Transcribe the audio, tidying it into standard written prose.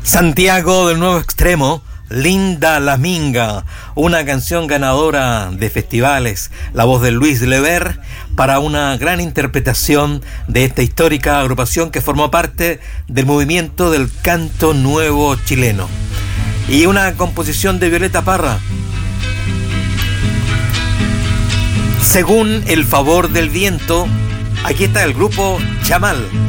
Santiago del Nuevo Extremo, Linda la Minga, una canción ganadora de festivales, la voz de Luis Lever, para una gran interpretación de esta histórica agrupación que formó parte del movimiento del canto nuevo chileno. Y una composición de Violeta Parra. Según el favor del viento, aquí está el grupo Chamal.